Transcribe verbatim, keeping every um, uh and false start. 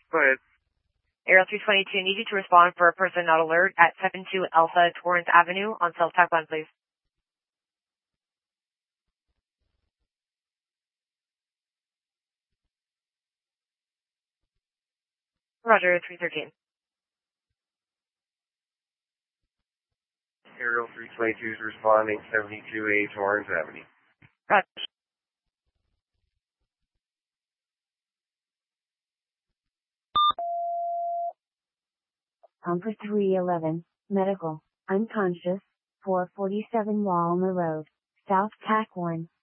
Go ahead. Aerial three twenty-two, need you to respond for a person not alert at seven two Alpha Torrance Avenue on self-tac one, please. Roger, three thirteen. Aerial three twenty-two is responding seventy-two A Torrance Avenue. Roger. Um for three eleven, medical, unconscious, four forty-seven Walmer Road, South Tack one.